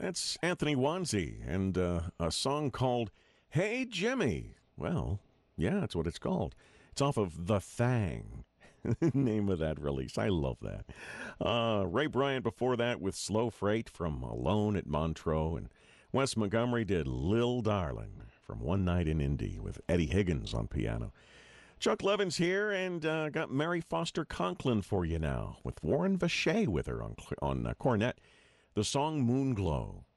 That's Anthony Wanzi and a song called Hey Jimmy. Well, yeah, that's what it's called. It's off of The Thang, name of that release. I love that. Ray Bryant before that with Slow Freight from Alone at Montreux. And Wes Montgomery did Lil Darling from One Night in Indy with Eddie Higgins on piano. Chuck Levin's here and got Mary Foster Conklin for you now with Warren Vacher with her on cornet. The song Moonglow.